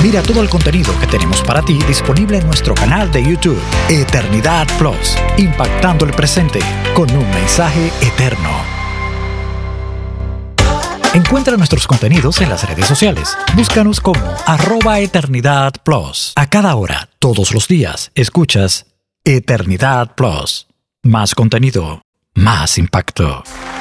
Mira todo el contenido que tenemos para ti disponible en nuestro canal de YouTube, Eternidad Plus, impactando el presente con un mensaje eterno. Encuentra nuestros contenidos en las redes sociales. Búscanos como @Eternidad Plus. A cada hora, todos los días, escuchas Eternidad Plus. Más contenido, más impacto.